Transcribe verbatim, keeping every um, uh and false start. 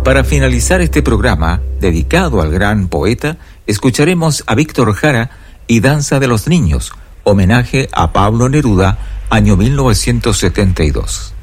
Para finalizar este programa, dedicado al gran poeta, escucharemos a Víctor Jara y Danza de los Niños, homenaje a Pablo Neruda, año mil novecientos setenta y dos.